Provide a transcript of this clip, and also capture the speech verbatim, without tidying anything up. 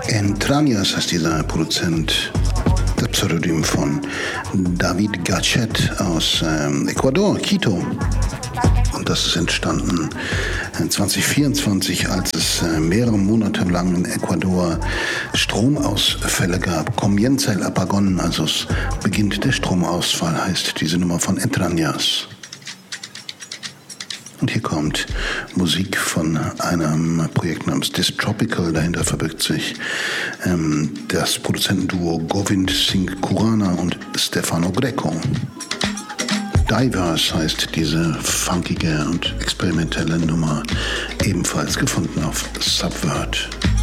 Entrañas heißt dieser Produzent, das Pseudonym von David Gachet aus ähm, Ecuador, Quito. Und das ist entstanden zwanzig vierundzwanzig, als es äh, mehrere Monate lang in Ecuador Stromausfälle gab. Comienza el apagón, also es beginnt der Stromausfall, heißt diese Nummer von Entrañas. Und hier kommt Musik von einem Projekt namens Distropical. Dahinter verbirgt sich ähm, das Produzentenduo Govind Singh Khurana und Stefano Greco. Diverse heißt diese funkige und experimentelle Nummer, ebenfalls gefunden auf Subvert.